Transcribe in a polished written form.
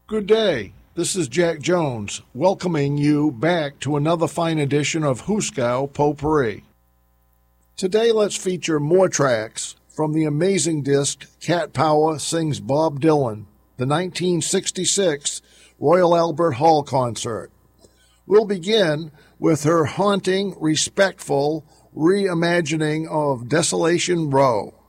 Good day. This is Jack Jones, welcoming you back to another fine edition of Huskow Potpourri. Today, let's feature more tracks from the amazing disc Cat Power Sings Bob Dylan, the 1966 Royal Albert Hall concert. We'll begin with her haunting, respectful reimagining of Desolation Row.